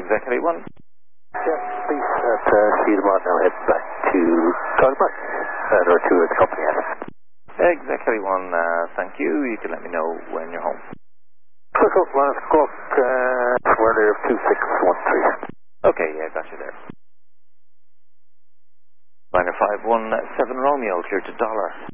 Executive 1. Yeah, please, Cedar now head back to Cogburn, or to the company office. Executive 1, thank you. You can let me know when you're home. Circle, last clock, we're there 2613. Okay, yeah, got you there. Liner 517 Romeo, clear to dollar.